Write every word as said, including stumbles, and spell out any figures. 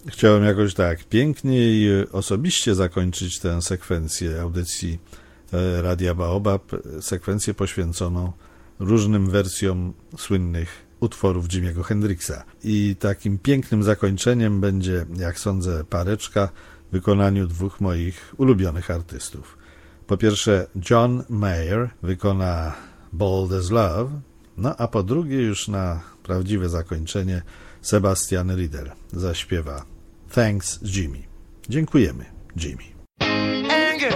chciałem jakoś tak pięknie i osobiście zakończyć tę sekwencję audycji Radia Baobab, sekwencję poświęconą różnym wersjom słynnych utworów Jimiego Hendrixa. I takim pięknym zakończeniem będzie, jak sądzę, pareczka w wykonaniu dwóch moich ulubionych artystów. Po pierwsze John Mayer wykona Bold as Love, no a po drugie już na prawdziwe zakończenie Sebastian Riedel zaśpiewa Thanks Jimmy. Dziękujemy, Jimmy.